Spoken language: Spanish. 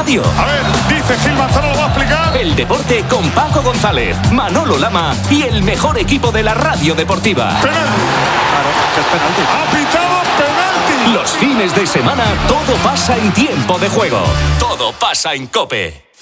radio. A ver, dice Gil Manzano, lo va a explicar. El deporte con Paco González, Manolo Lama y el mejor equipo de la radio deportiva. Penalti. Claro, que es penalti. Ha pitado penalti. Los fines de semana todo pasa en Tiempo de Juego. Todo pasa en COPE.